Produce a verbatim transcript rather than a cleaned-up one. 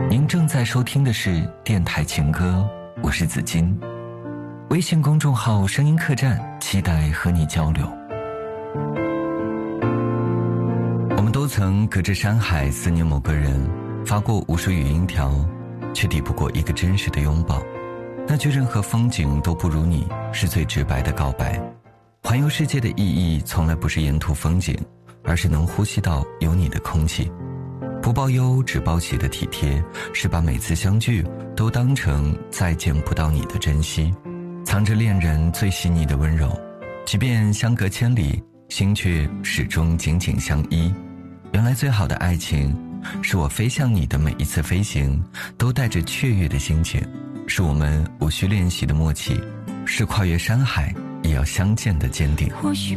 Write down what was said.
您正在收听的是电台情歌，我是子金。微信公众号声音客栈，期待和你交流。我们都曾隔着山海思念某个人，发过无数语音条，却抵不过一个真实的拥抱。那句任何风景都不如你，是最直白的告白。环游世界的意义从来不是沿途风景，而是能呼吸到有你的空气。不报忧只报喜的体贴，是把每次相聚都当成再见不到你的珍惜，藏着恋人最细腻的温柔。即便相隔千里，心却始终紧紧相依。原来最好的爱情，是我飞向你的每一次飞行都带着雀跃的心情，是我们无需练习的默契，是跨越山海也要相见的坚定。 或许